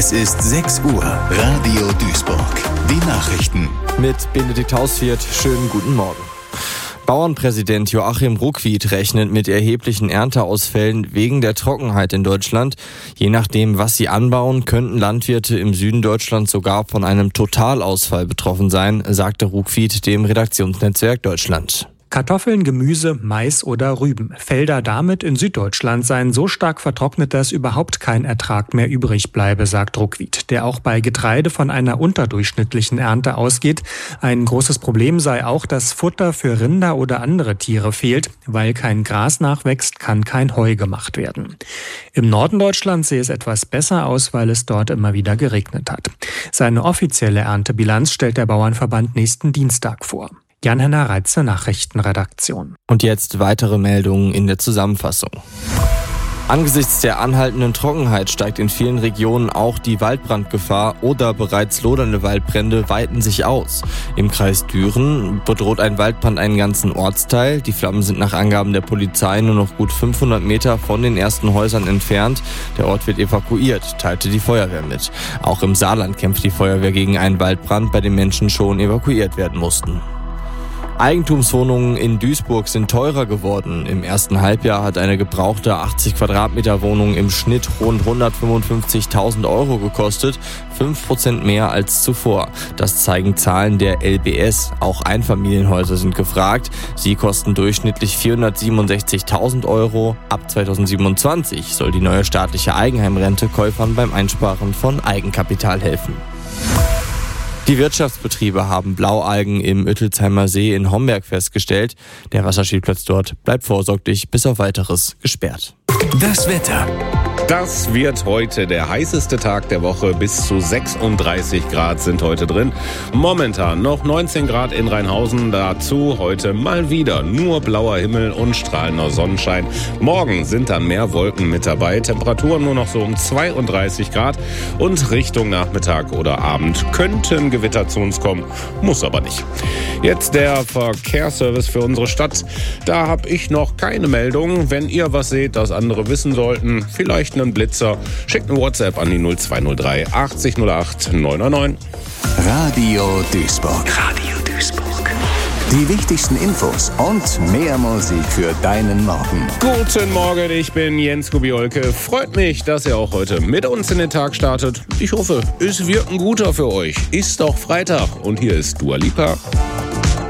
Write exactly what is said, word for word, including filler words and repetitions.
Es ist sechs Uhr. Radio Duisburg. Die Nachrichten. Mit Benedikt Hausviert. Schönen guten Morgen. Bauernpräsident Joachim Ruckwied rechnet mit erheblichen Ernteausfällen wegen der Trockenheit in Deutschland. Je nachdem, was sie anbauen, könnten Landwirte im Süden Deutschlands sogar von einem Totalausfall betroffen sein, sagte Ruckwied dem Redaktionsnetzwerk Deutschland. Kartoffeln, Gemüse, Mais oder Rüben. Felder damit in Süddeutschland seien so stark vertrocknet, dass überhaupt kein Ertrag mehr übrig bleibe, sagt Ruckwied, der auch bei Getreide von einer unterdurchschnittlichen Ernte ausgeht. Ein großes Problem sei auch, dass Futter für Rinder oder andere Tiere fehlt. Weil kein Gras nachwächst, kann kein Heu gemacht werden. Im Norden Deutschlands sehe es etwas besser aus, weil es dort immer wieder geregnet hat. Seine offizielle Erntebilanz stellt der Bauernverband nächsten Dienstag vor. Jan-Henner Reitze, Nachrichtenredaktion. Und jetzt weitere Meldungen in der Zusammenfassung. Angesichts der anhaltenden Trockenheit steigt in vielen Regionen auch die Waldbrandgefahr oder bereits lodernde Waldbrände weiten sich aus. Im Kreis Düren bedroht ein Waldbrand einen ganzen Ortsteil. Die Flammen sind nach Angaben der Polizei nur noch gut fünfhundert Meter von den ersten Häusern entfernt. Der Ort wird evakuiert, teilte die Feuerwehr mit. Auch im Saarland kämpft die Feuerwehr gegen einen Waldbrand, bei dem Menschen schon evakuiert werden mussten. Eigentumswohnungen in Duisburg sind teurer geworden. Im ersten Halbjahr hat eine gebrauchte achtzig Quadratmeter Wohnung im Schnitt rund hundertfünfundfünfzigtausend Euro gekostet, fünf Prozent mehr als zuvor. Das zeigen Zahlen der L B S. Auch Einfamilienhäuser sind gefragt. Sie kosten durchschnittlich vierhundertsiebenundsechzigtausend Euro. Ab zweitausendsiebenundzwanzig soll die neue staatliche Eigenheimrente Käufern beim Einsparen von Eigenkapital helfen. Die Wirtschaftsbetriebe haben Blaualgen im Üttelsheimer See in Homberg festgestellt. Der Wasserspielplatz dort bleibt vorsorglich bis auf Weiteres gesperrt. Das Wetter. Das wird heute der heißeste Tag der Woche. Bis zu sechsunddreißig Grad sind heute drin. Momentan noch neunzehn Grad in Rheinhausen. Dazu heute mal wieder nur blauer Himmel und strahlender Sonnenschein. Morgen sind dann mehr Wolken mit dabei. Temperaturen nur noch so um zweiunddreißig Grad. Und Richtung Nachmittag oder Abend könnten Gewitter zu uns kommen. Muss aber nicht. Jetzt der Verkehrsservice für unsere Stadt. Da habe ich noch keine Meldung. Wenn ihr was seht, das andere wissen sollten, vielleicht einen Blitzer, schickt eine WhatsApp an die null zwei null drei achtzig null acht neun neun neun. Radio Duisburg. Radio Duisburg. Die wichtigsten Infos und mehr Musik für deinen Morgen. Guten Morgen, ich bin Jens Kubiolke. Freut mich, dass ihr auch heute mit uns in den Tag startet. Ich hoffe, es wird ein guter für euch. Ist doch Freitag und hier ist Dua Lipa.